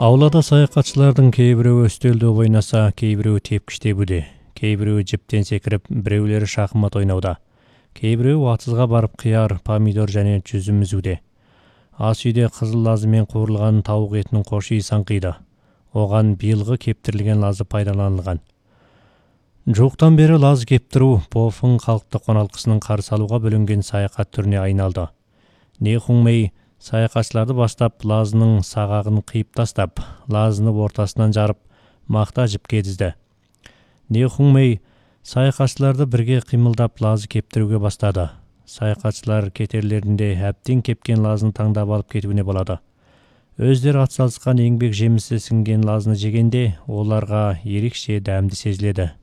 Аулада саякатчылардын кээ бирөө өстөлдө ойнаса, кээ бирөө тепкичтебуде, кээ бирөө жиптен секирип, биреулери шахмат ойноуда, кээ бирөө атызга барып кыяр, помидор жана жүзүм үзүүде. Ас үйдө кызыл лазы менен куурулган табук этинин кош ii саңкыйда. Оган быйылгы кептирилген лазы пайдаланылган. Жуктан бери лаз кептирүү Пофун калктык коналкысынын каршы алууга бөлүнгөн саякат түрүнө айналды. Не Хуңмэй саякатчыларды баштап лазынын сагагын кыйып тастап, лазыны ортасынан жарып, макта жипке тизди. Не Хуңмэй саякатчыларды бирге кыймылдап лазы кептирүүгө баштады. Саякатчылар кетерлеринде әбден кепкен лазыны таңдап алып кетүүнө болот. Өздөрү ат салышкан эңбек жемиси сиңген лазыны жегенде оларга эрикче дәмди сезиледі.